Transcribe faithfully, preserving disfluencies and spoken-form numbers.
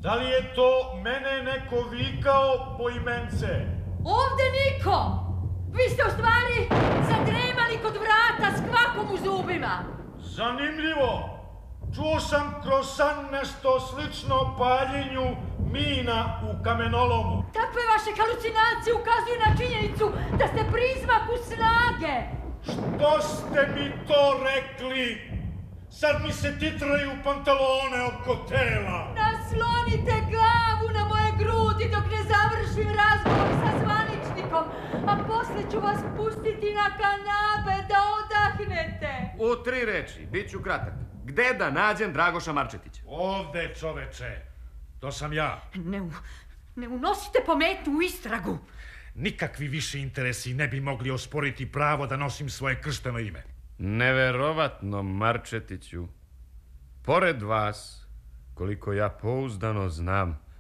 Da li je to mene neko vikao po imence? Ovde niko! Vi ste u stvari zadremali kod vrata s kvakom u zubima. Zanimljivo. Čuo sam kroz san nešto slično paljenju mina u kamenolomu. Takve vaše halucinacije ukazuju na činjenicu da ste prizmaku snage. Što ste mi to rekli? Sad mi se titraju pantalone oko tela. Naslonite glavu na moje grudi dok ne završim razgovor sa zvaničnikom, a posle ću vas pustiti na kanape da odahnete. U tri reči, bit ću kratak. Gde da nađem Dragoša Marčetića? Ovde, čoveče. To sam ja. Ne, u, ne unosite pometnju u istragu. Nikakvi više interesi ne bi mogli osporiti pravo da nosim svoje kršteno ime. Neverovatno, Marčetiću. Pored vas, koliko ja pouzdano znam,